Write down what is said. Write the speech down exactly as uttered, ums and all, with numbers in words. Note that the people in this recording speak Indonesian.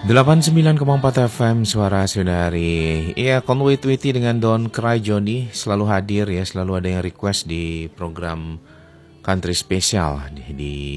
delapan puluh sembilan koma empat F M Suara Saudari. Iya, Conway Twitty dengan Don't Cry Johnny selalu hadir ya, selalu ada yang request di program Country Special di, di